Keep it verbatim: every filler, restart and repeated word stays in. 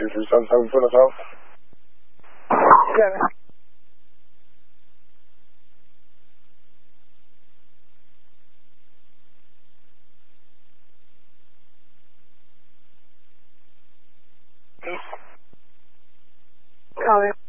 two three seven seven for the south. Seven. Copy.